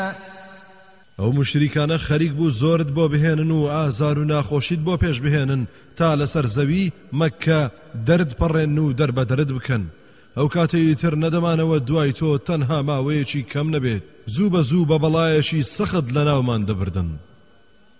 ئەو مشریکانە خەریک بوو زۆرت بۆ بهێنن و ئازار و ناخۆشیت بۆ پێش بهێنن تا لەسەر زەوی مەککە دەرد پەڕێن و دەربەدەرت بکەن. ئەو کاتەی تر نەدەمانەوە دوای تۆ تەنها ماوەیەکی کەم نەبێت زوو بە زوو بە بەڵایەکی سەخت لە ناومان دەبردن.